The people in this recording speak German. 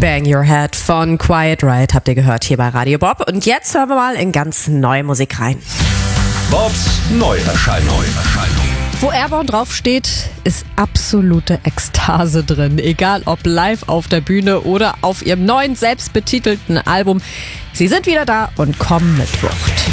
Bang Your Head von Quiet Riot habt ihr gehört hier bei Radio Bob. Und jetzt hören wir mal in ganz neue Musik rein. Bobs Neuerscheinung. Wo Airborne draufsteht, ist absolute Ekstase drin. Egal ob live auf der Bühne oder auf ihrem neuen, selbstbetitelten Album. Sie sind wieder da und kommen mit Wucht.